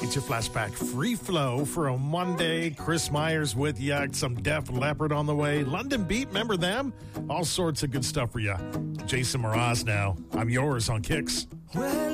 It's your flashback free flow for a Monday. Chris Myers with you. Some Def Leppard on the way. London Beat, remember them? All sorts of good stuff for you. Jason Mraz now. I'm yours on Kicks. Well,